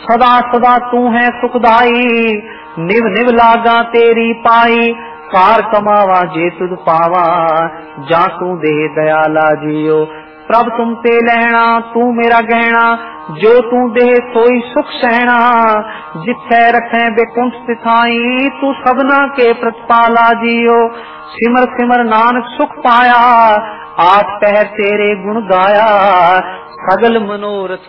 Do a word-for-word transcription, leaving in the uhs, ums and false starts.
सदा सदा तू है सुखदाई, निव निव लागा तेरी पाई। कार कमावा जे तुद पावा, जा तू दे दयाला जियो। प्रभ तुम ते लहना तू मेरा गहना, जो तू दे सोई सुख सहना। जिथे रखे बेकुंठ तिथाई, तू सबना के प्रतिपाला जियो। सिमर सिमर नानक सुख पाया, आठ पहर तेरे गुण गाया। सगल मनोरथ